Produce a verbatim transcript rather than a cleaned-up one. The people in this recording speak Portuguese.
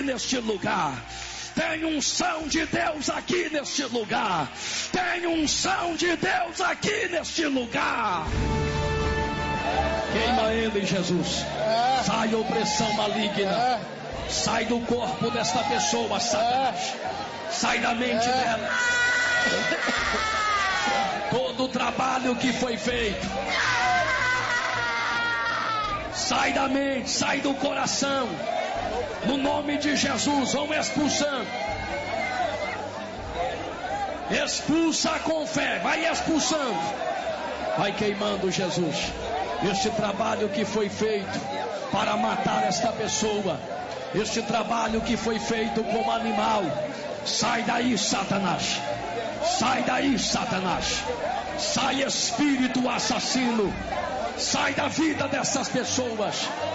neste lugar. Tem unção de Deus aqui neste lugar. Tem unção de Deus aqui neste lugar. Queima ele, Jesus. Sai opressão maligna. Sai do corpo desta pessoa, Satanás. Sai da mente dela. Todo o trabalho que foi feito. Sai da mente, sai do coração. No nome de Jesus, vão expulsando. Expulsa com fé, vai expulsando. Vai queimando, Jesus. Este trabalho que foi feito para matar esta pessoa. Este trabalho que foi feito como animal. Sai daí, Satanás. Sai daí, Satanás. Sai, espírito assassino. Sai da vida dessas pessoas.